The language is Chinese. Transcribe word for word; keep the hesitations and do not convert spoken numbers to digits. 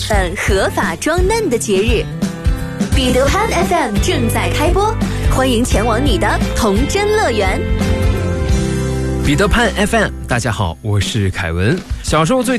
本合法装嫩的节日。彼得潘 F M 正在开播，欢迎前往你的童真乐园。 彼得潘 F M， 大家好，我是凯文。小时候最